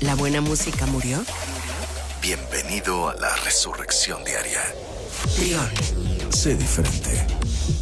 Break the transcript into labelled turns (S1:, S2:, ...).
S1: ¿La buena música murió?
S2: Bienvenido a la Resurrección Diaria.
S1: Trión.
S2: Sé diferente.